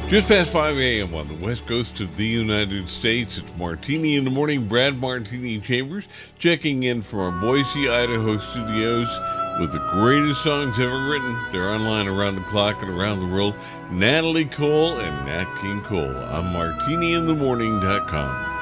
Just past 5 a.m. on the west coast of the United States, it's Martini in the Morning. Brad Martini Chambers checking in from our Boise, Idaho studios with the greatest songs ever written. They're online around the clock and around the world. Natalie Cole and Nat King Cole. I'm MartiniInTheMorning.com.